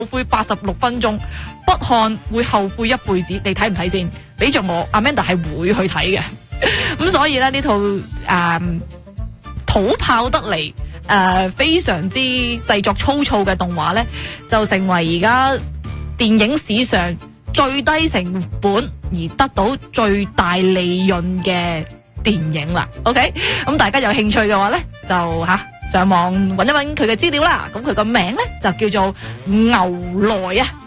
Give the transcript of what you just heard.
悔86分鐘，不看會後悔一輩子。你睇唔睇先？俾着我，Amanda 係會去睇嘅。咁所以咧呢套土炮得嚟非常之製作粗糙嘅動畫咧，就成為而家電影史上最低成本而得到最大利潤嘅電影啦。OK， 咁大家有興趣嘅話咧，就上網揾一揾佢嘅資料啦。咁佢個名咧就叫做牛來啊。